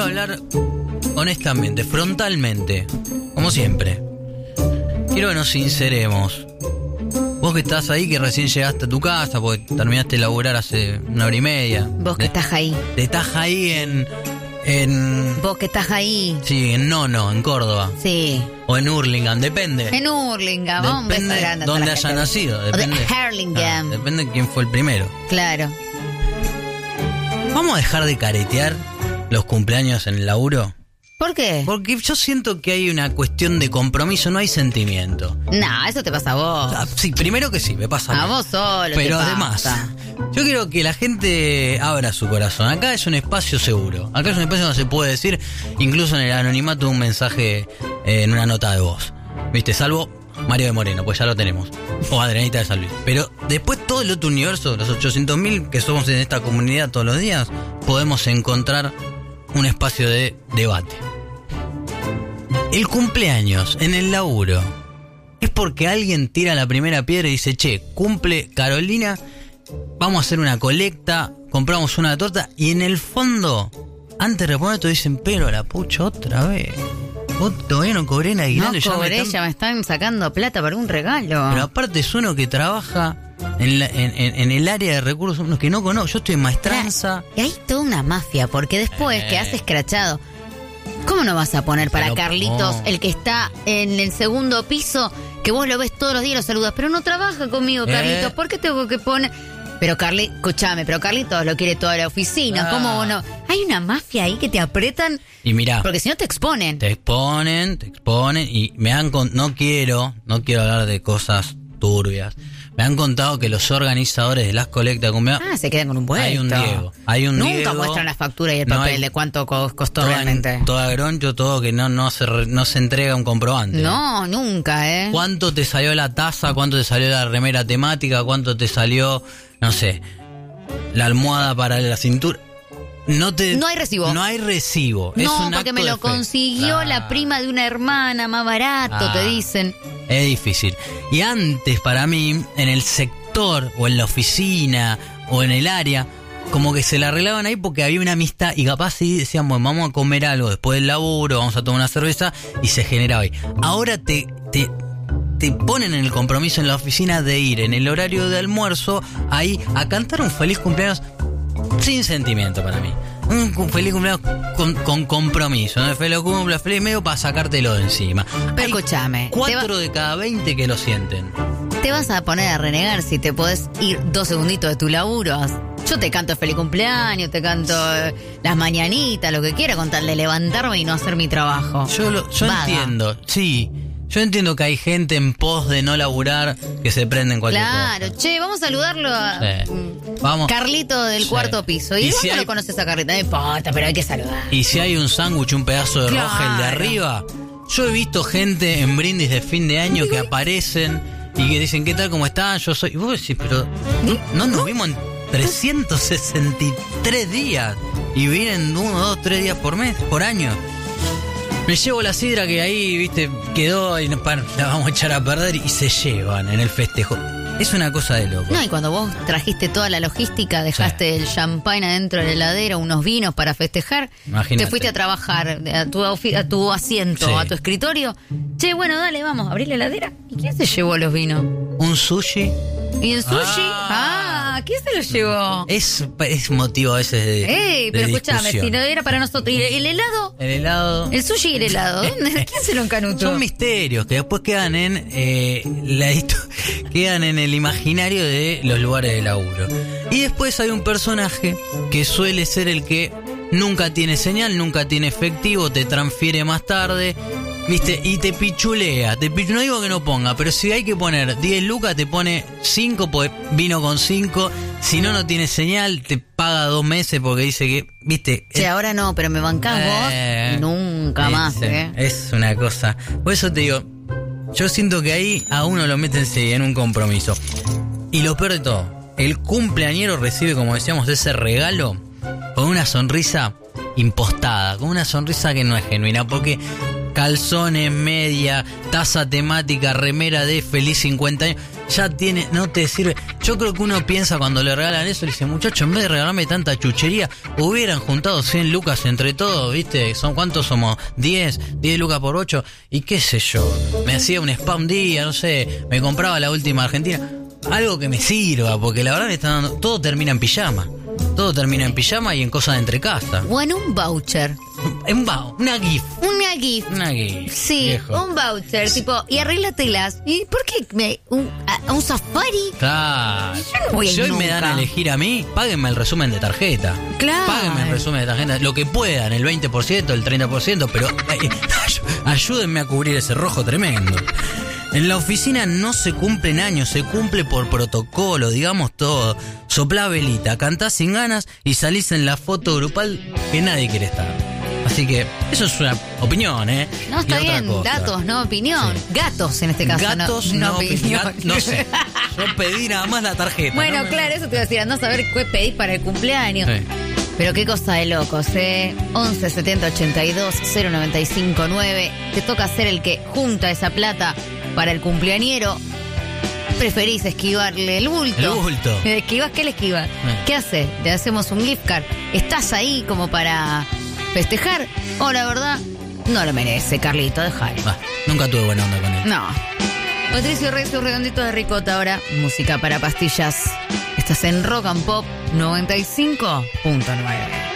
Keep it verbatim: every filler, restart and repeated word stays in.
hablar honestamente, frontalmente, como siempre. Quiero que nos sinceremos. Vos que estás ahí, que recién llegaste a tu casa, porque terminaste de laburar hace una hora y media. Vos que de, estás ahí. Estás ahí en... en Vos que estás ahí. Sí, en Nono, en Córdoba. Sí. O en Hurlingham, depende. En Hurlingham, vamos, un beso Depende grande a dónde toda la haya gente. nacido. O de Depende, Hurlingham. Ah, depende de quién fue el primero. Claro. ¿Vamos a dejar de caretear los cumpleaños en el laburo? ¿Por qué? Porque yo siento que hay una cuestión de compromiso, no hay sentimiento. No, eso te pasa a vos. Ah, sí, primero que sí, me pasa a A mí. vos solo Pero te además, pasa. yo quiero que la gente abra su corazón. Acá es un espacio seguro. Acá es un espacio donde se puede decir, incluso en el anonimato, un mensaje eh, en una nota de voz. ¿Viste? Salvo Mario de Moreno, pues ya lo tenemos. O Adrianita de San Luis. Pero después todo el otro universo, los ochocientos mil que somos en esta comunidad todos los días, podemos encontrar un espacio de debate. El cumpleaños en el laburo es porque alguien tira la primera piedra y dice, che, cumple Carolina, vamos a hacer una colecta, compramos una torta, y en el fondo, antes de responder, te dicen, pero la pucha otra vez. Vos todavía no cobré en aguinaldo. No ya cobré, me están... ya me están sacando plata para un regalo. Pero aparte es uno que trabaja en, la, en, en, en el área de recursos humanos que no conozco. Yo estoy en maestranza. Y hay toda una mafia, porque después Eh. que has escrachado, ¿cómo no vas a poner para Pero, Carlitos, no. el que está en el segundo piso, que vos lo ves todos los días y lo saludas, pero no trabaja conmigo, Eh. Carlitos? ¿Por qué tengo que poner...? Pero Carly, escúchame, pero Carlitos lo quiere toda la oficina. Ah. ¿Cómo vos no? Hay una mafia ahí que te apretan, Y mirá, porque si no te exponen. te exponen, te exponen y me han con... no quiero, no quiero hablar de cosas turbias. Me han contado que los organizadores de las colectas de cumpleaños, Ah, se quedan con un vuelto. hay un Diego, hay un Nunca Diego. muestran la factura y el No papel hay- de cuánto co- costó toda, realmente. toda groncho, todo que no, no se re- no se entrega un comprobante. No, nunca, ¿eh? ¿Cuánto te salió la taza? ¿Cuánto te salió la remera temática? ¿Cuánto te salió, no sé, la almohada para la cintura? No te No hay recibo. No hay recibo. Es No, un porque acto me de lo fe. consiguió Ah, la prima de una hermana, más barato, Ah. te dicen. Es difícil. Y antes, para mí, en el sector, o en la oficina, o en el área, como que se la arreglaban ahí porque había una amistad y capaz sí decían, bueno, vamos a comer algo después del laburo, vamos a tomar una cerveza, y se generaba ahí. Ahora te, te, te ponen en el compromiso en la oficina de ir en el horario de almuerzo ahí a cantar un feliz cumpleaños sin sentimiento para mí. Un cu- feliz cumpleaños con, con compromiso, ¿no? Feliz cumpleaños, feliz medio para sacártelo de encima. Pero Hay escúchame, te Cuatro va- de cada veinte que lo sienten. Te vas a poner a renegar si te podés ir dos segunditos de tu laburo. Yo te canto feliz cumpleaños, te canto eh, las mañanitas, lo que quiera, con tal de levantarme y no hacer mi trabajo. Yo, lo, yo Vaga. entiendo, sí. Yo entiendo que hay gente en pos de no laburar que se prende en cualquier Claro, cosa. che, vamos a saludarlo a Sí. mm, Vamos. Carlito del Sí. cuarto piso. ¿Y, Y dónde si hay- lo conoces a Carlito? No importa, pero hay que saludar. Y si hay un sándwich, un pedazo de Claro. Rogel de arriba. Yo he visto gente en brindis de fin de año que aparecen y que dicen, ¿qué tal? ¿Cómo están? Yo soy... Y vos decís, pero no, no nos vimos en trescientos sesenta y tres días. Y vienen uno, dos, tres días por mes, por año. Me llevo la sidra que ahí, viste, quedó y no, pa, la vamos a echar a perder y se llevan en el festejo. Es una cosa de loco. No, y cuando vos trajiste toda la logística, dejaste el champán adentro de la heladera, unos vinos para festejar, Imagínate. te fuiste a trabajar a tu, ofi- a tu asiento, Sí. a tu escritorio. Che, bueno, dale, vamos, abrí la heladera. ¿Y quién se llevó los vinos? Un sushi ¿Y el sushi? Ah. Ah, ¿quién se los llevó? es, es motivo a veces de. Ey, de pero escúchame, discusión. si no era para nosotros. ¿Y el helado? El helado. El sushi y el helado. ¿Dónde? ¿Quién se lo encanutó? Son misterios que después quedan en eh, la histo- quedan en el imaginario de los lugares de laburo. Y después hay un personaje que suele ser el que nunca tiene señal, nunca tiene efectivo, te transfiere más tarde, ¿viste? Y te pichulea. Te pichu- no digo que no ponga, pero si hay que poner diez lucas, te pone cinco, pues vino con cinco. Si no, no tiene señal, te paga dos meses porque dice que, ¿viste? Che, ahora no, pero me bancás Eh, vos. Nunca más, es, ¿eh? Es una cosa. Por eso te digo, yo siento que ahí a uno lo meten sí, en un compromiso. Y lo peor de todo, el cumpleañero recibe, como decíamos, ese regalo con una sonrisa impostada, con una sonrisa que no es genuina, porque calzones, media, taza temática, remera de feliz cincuenta años. ya tiene, no te sirve. Yo creo que uno piensa cuando le regalan eso, le dice, muchacho, en vez de regalarme tanta chuchería, hubieran juntado cien lucas entre todos, ¿viste? ¿Son cuántos somos? diez, diez lucas por ocho, y qué sé yo. Me hacía un spa un día, no sé, me compraba la última Argentina. Algo que me sirva, porque la verdad me está dando, todo termina en pijama. Todo termina en pijama y en cosas de entre casa. O en un voucher. En va, una gift. Una gift. Una gift. Sí, viejo. un voucher, sí. Tipo, y arréglatelas. ¿Y por qué? Me, un, a, a un safari? Claro. Yo no voy a ir si hoy nunca. me dan a elegir a mí, páguenme el resumen de tarjeta. Claro. Páguenme el resumen de tarjeta. Lo que puedan, el veinte por ciento, el treinta por ciento, pero eh, ayúdenme a cubrir ese rojo tremendo. En la oficina no se cumplen años, se cumple por protocolo, digamos todo. Soplá velita, cantás sin ganas y salís en la foto grupal que nadie quiere estar. Así que eso es una opinión, ¿eh? No, está Y otra bien, cosa. datos, no opinión. Sí. Gatos en este caso, Gatos, no, no, no opinión. gat- no sé. Yo pedí nada más la tarjeta. Bueno, ¿no? Me- claro, eso te iba a decir, andá a saber qué pedís para el cumpleaños. Sí. Pero qué cosa de locos, ¿eh? once setenta ochenta y dos cero noventa y cinco nueve. Te toca ser el que junta esa plata para el cumpleañero. Preferís esquivarle el bulto. El bulto. ¿Le esquivas? ¿Qué le esquivas? ¿Qué haces? Le hacemos un gift card. ¿Estás ahí como para festejar? O la verdad, no lo merece, Carlito, déjalo. Ah, nunca tuve buena onda con él. No. Patricio Reyes, redondito de ricota ahora. Música para pastillas. Estás en Rock and Pop noventa y cinco punto nueve.